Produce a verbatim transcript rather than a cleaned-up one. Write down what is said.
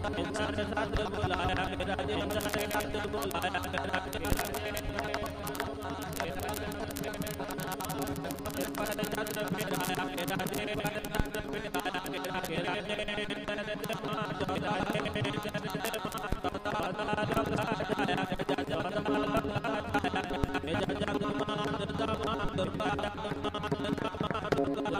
इंद्र सद बुलाया विराजे इंद्र सद बुलाया विराजे पर चंद्र फिराया विराजे पर चंद्र फिराया विराजे जगमात